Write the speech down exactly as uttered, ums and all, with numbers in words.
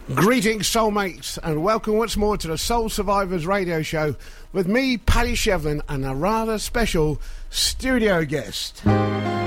Greetings, soulmates, and welcome once more to the Soul Survivors radio show with me, Paddy Shevlin, and a rather special studio guest.